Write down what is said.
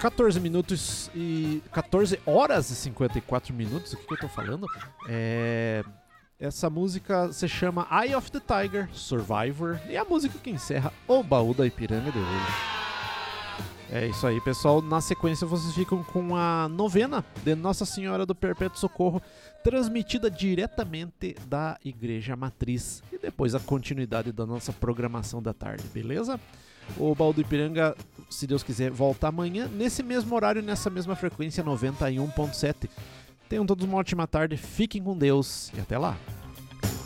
14 minutos e 14 horas e 54 minutos. O que eu tô falando? Essa música se chama Eye of the Tiger, Survivor, e é a música que encerra o Baú da Ipiranga de hoje. É isso aí, pessoal. Na sequência vocês ficam com a novena de Nossa Senhora do Perpétuo Socorro, transmitida diretamente da Igreja Matriz, e depois a continuidade da nossa programação da tarde, beleza? O Baú do Ipiranga, se Deus quiser, volta amanhã, nesse mesmo horário, nessa mesma frequência, 91.7. Tenham todos uma ótima tarde, fiquem com Deus e até lá!